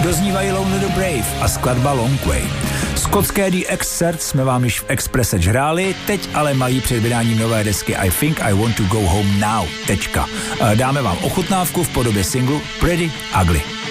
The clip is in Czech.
Doznívají Lonely the Brave a skladba Long Way. Skotské The Excerpt jsme vám již v Expresse hráli, teď ale mají před vydáním nové desky I Think I Want to Go Home Now. Dáme vám ochutnávku v podobě singlu Pretty Ugly.